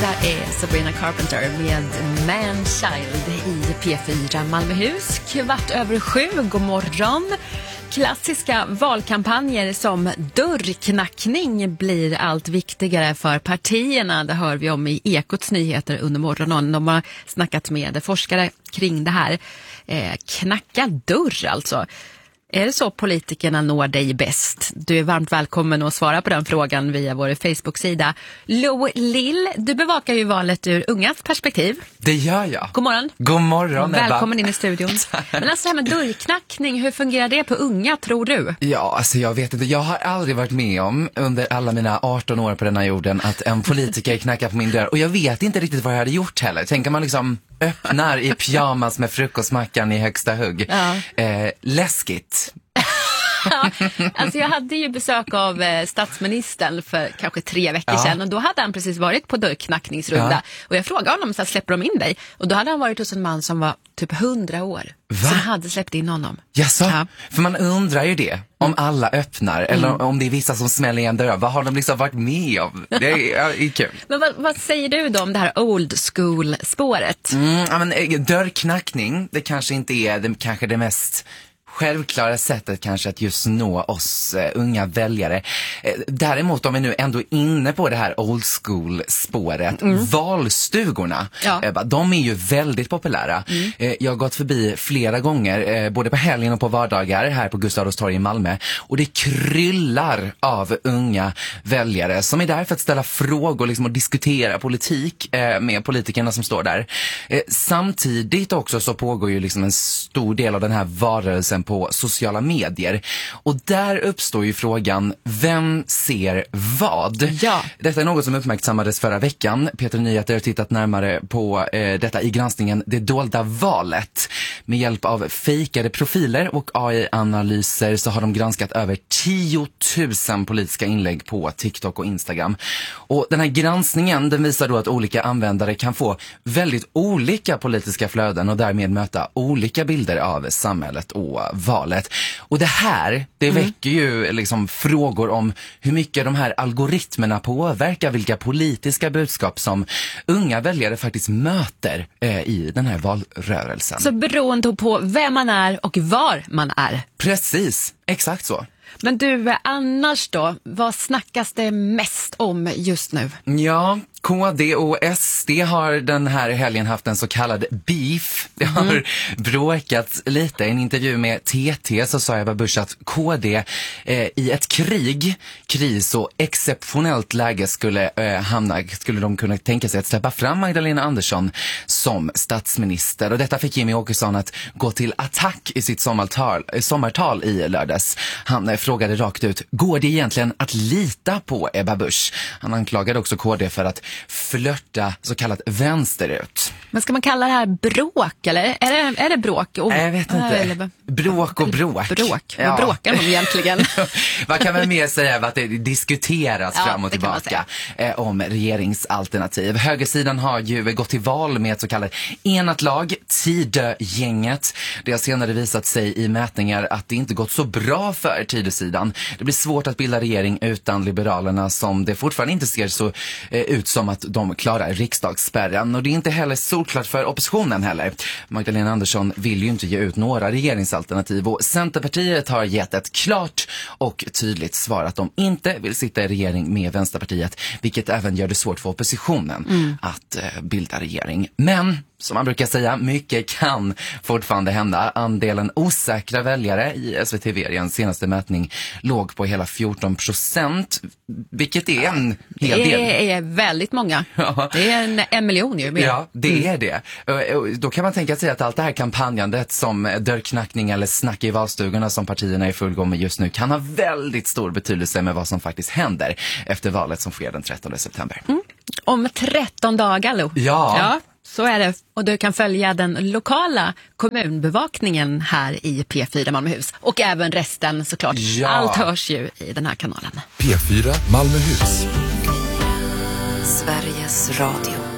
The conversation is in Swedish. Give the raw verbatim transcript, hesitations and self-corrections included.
Detta är Sabrina Carpenter med Man Child i P fyra Malmöhus. Kvart över sju, god morgon. Klassiska valkampanjer som dörrknackning blir allt viktigare för partierna. Det hör vi om i Ekots nyheter under morgonen. De har snackat med forskare kring det här. Eh, knacka dörr alltså. Är det så politikerna når dig bäst? Du är varmt välkommen att svara på den frågan via vår Facebook-sida. Lo Lill, du bevakar ju valet ur ungas perspektiv. Det gör jag. God morgon. God morgon, Ebba. Välkommen in i studion. Men alltså det här med dörrknackning, hur fungerar det på unga, tror du? Ja, alltså jag vet inte. Jag har aldrig varit med om under alla mina arton år på denna jorden att en politiker knackar på min dörr. Och jag vet inte riktigt vad jag hade gjort heller. Tänker man liksom öppnar i pyjamas med frukostmackan i högsta hugg. Ja. Eh, läskigt. Ja, alltså jag hade ju besök av eh, statsministern för kanske tre veckor ja. sedan och då hade han precis varit på dörrknackningsrunda ja. och jag frågade honom så här, släpper de in dig? Och då hade han varit hos en man som var typ hundra år. Va? Som hade släppt in honom. Jaså? Ja. För man undrar ju det, om alla öppnar eller mm. om det är vissa som smäller igen dörrar. Vad har de liksom varit med om? Det är, ja, det är kul. Men vad, vad säger du då om det här old school spåret? Mm, ja, men, dörrknackning, det kanske inte är det, kanske det mest självklara sättet kanske att just nå oss uh, unga väljare. Uh, däremot om vi nu ändå inne på det här old school spåret, mm. valstugorna, ja. uh, de är ju väldigt populära. Mm. Uh, jag har gått förbi flera gånger, uh, både på helgen och på vardagar här på Gustav Adolfs torg i Malmö, och det kryllar av unga väljare som är där för att ställa frågor liksom, och diskutera politik uh, med politikerna som står där. Uh, samtidigt också så pågår ju liksom en stor del av den här varelsen på sociala medier. Och där uppstår ju frågan, vem ser vad? Ja. Detta är något som uppmärksammades förra veckan. Peter Nyheter har tittat närmare på eh, detta i granskningen Det dolda valet. Med hjälp av fejkade profiler och A I-analyser så har de granskat över tio tusen politiska inlägg på TikTok och Instagram. Och den här granskningen, den visar då att olika användare kan få väldigt olika politiska flöden och därmed möta olika bilder av samhället och valet. Och det här, det mm. väcker ju liksom frågor om hur mycket de här algoritmerna påverkar vilka politiska budskap som unga väljare faktiskt möter eh, i den här valrörelsen. Så beroende på vem man är och var man är. Precis, exakt så. Men du, annars då, vad snackas det mest om just nu? Ja, K D och S D har den här helgen haft en så kallad beef. Det har mm. bråkat lite. I en intervju med T T så sa Ebba Busch att K D eh, i ett krig, kris och exceptionellt läge skulle eh, hamna, skulle de kunna tänka sig att släppa fram Magdalena Andersson som statsminister. Och detta fick Jimmy Åkesson att gå till attack i sitt sommartal, sommartal i lördags. Han eh, frågade rakt ut, går det egentligen att lita på Ebba Busch? Han anklagade också K D för att flörta så kallat vänsterut. Men ska man kalla det här bråk eller? Är det, är det bråk? Och, jag vet inte. Eller, bråk och bråk. Bråk. Ja. Vad bråkar de egentligen? Vad kan man mer säga att det diskuteras ja, fram och tillbaka eh, om regeringsalternativ. Högersidan har ju gått till val med ett så kallat enat lag, Tidögänget. Det har senare visat sig i mätningar att det inte gått så bra för Tidösidan. Det blir svårt att bilda regering utan Liberalerna som det fortfarande inte ser så eh, ut som att de klarar riksdagsspärren. Och det är inte heller solklart för oppositionen heller. Magdalena Andersson vill ju inte ge ut några regeringsalternativ och Centerpartiet har gett ett klart och tydligt svar att de inte vill sitta i regering med Vänsterpartiet, vilket även gör det svårt för oppositionen mm. att eh, bilda regering. Men som man brukar säga, mycket kan fortfarande hända. Andelen osäkra väljare i S V T-V-ens senaste mätning låg på hela fjorton procent, vilket är en hel del. Det är väldigt många. Ja. Det är en, en miljon ju. Mer. Ja, det är det. Då kan man tänka sig att allt det här kampanjandet som dörrknackning eller snack i valstugorna som partierna är fullgång med just nu kan ha väldigt stor betydelse med vad som faktiskt händer efter valet som sker den trettonde september. Mm. Om tretton dagar, Lo. Ja. Ja. Så är det. Och du kan följa den lokala kommunbevakningen här i P fyra Malmöhus. Och även resten såklart. Ja. Allt hörs ju i den här kanalen. P fyra Malmöhus. Sveriges Radio.